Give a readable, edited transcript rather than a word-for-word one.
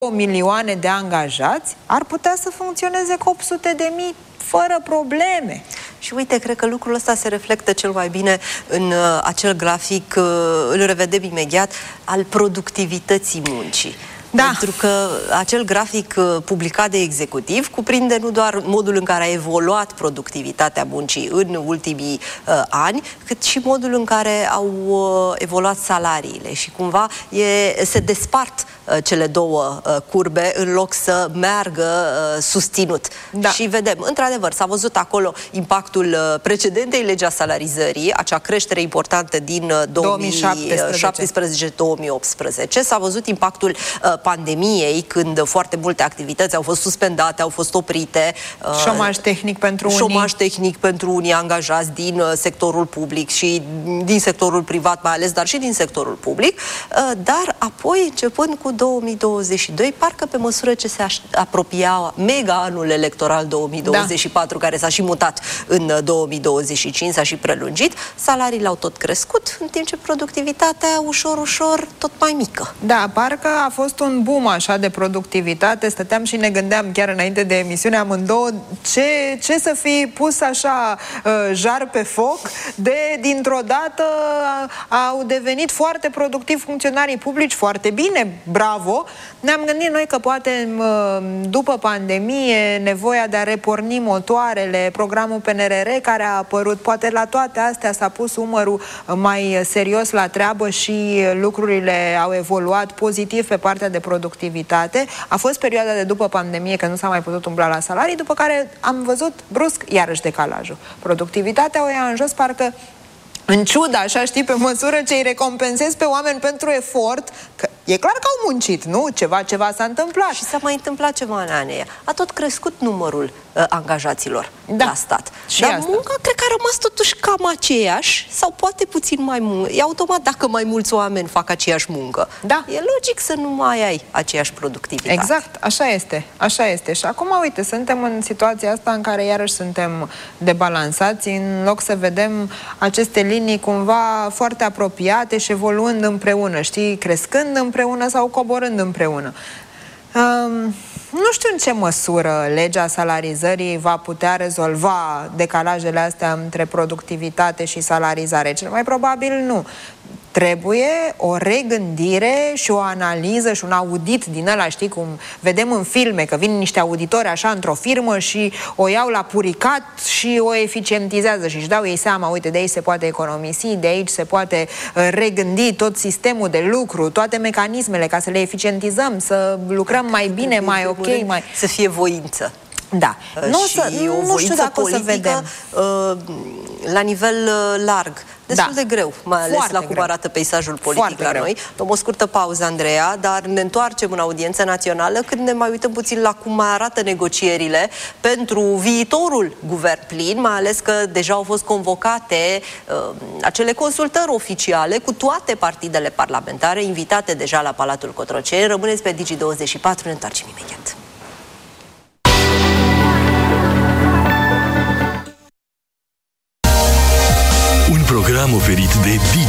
milioane de angajați, ar putea să funcționeze cu 800.000 fără probleme. Și uite, cred că lucrul ăsta se reflectă cel mai bine în acel grafic, îl revedem imediat, al productivității muncii. Da. Pentru că acel grafic publicat de executiv cuprinde nu doar modul în care a evoluat productivitatea muncii în ultimii ani, cât și modul în care au evoluat salariile și cumva se despart cele două curbe în loc să meargă susținut. Da. Și vedem, într-adevăr, s-a văzut acolo impactul precedentei legea salarizării, acea creștere importantă din 2017-2018. S-a văzut impactul pandemiei, când foarte multe activități au fost suspendate, au fost oprite. Șomaj tehnic pentru unii. Șomaj tehnic pentru unii angajați din sectorul public și din sectorul privat mai ales, dar și din sectorul public. Dar apoi, începând cu 2022, parcă pe măsură ce se apropia mega anul electoral 2024, care s-a și mutat în 2025, s-a și prelungit, salariile au tot crescut, în timp ce productivitatea ușor, ușor, tot mai mică. Da, parcă a fost un boom așa de productivitate, stăteam și ne gândeam chiar înainte de emisiune amândouă ce să fi pus așa jar pe foc dintr-o dată au devenit foarte productivi funcționarii publici, foarte bine, bravo. Ne-am gândit noi că poate după pandemie nevoia de a reporni motoarele, programul PNRR care a apărut, poate la toate astea s-a pus umărul mai serios la treabă și lucrurile au evoluat pozitiv pe partea de productivitate. A fost perioada de după pandemie când nu s-a mai putut umbla la salarii, după care am văzut brusc iarăși decalajul. Productivitatea o ia în jos, parcă în ciuda, așa știi, pe măsură ce îi recompensezi pe oameni pentru efort, că e clar că au muncit, nu? Ceva s-a întâmplat. Și s-a mai întâmplat ceva în anii aia. A tot crescut numărul angajaților la stat. Și dar asta. Munca cred că a rămas totuși cam aceeași sau poate puțin mai mult. E automat dacă mai mulți oameni fac aceeași muncă. Da. E logic să nu mai ai aceeași productivitate. Exact, așa este. Așa este. Și acum, uite, suntem în situația asta în care iarăși suntem debalansați, în loc să vedem aceste linii cumva foarte apropiate și evoluând împreună, știi, crescând împreună sau coborând împreună. Nu știu în ce măsură legea salarizării va putea rezolva decalajele astea între productivitate și salarizare. Cel mai probabil nu. Trebuie o regândire și o analiză și un audit din ăla, știi, cum vedem în filme, că vin niște auditori așa într-o firmă și o iau la puricat și o eficientizează și își dau ei seama, uite, de aici se poate economisi, de aici se poate regândi tot sistemul de lucru, toate mecanismele ca să le eficientizăm, să lucrăm mai bine, mai ok, mai... Să fie voință. Da. Nu știu dacă o să vedem. La nivel larg. Destul de greu, mai ales la cum arată peisajul politic la noi. Luăm o scurtă pauză, Andreea, dar ne întoarcem în audiența națională când ne mai uităm puțin la cum mai arată negocierile pentru viitorul guvern plin, mai ales că deja au fost convocate acele consultări oficiale cu toate partidele parlamentare invitate deja la Palatul Cotroceni. Rămâneți pe Digi24, ne întoarcem imediat. Un program oferit de Digi.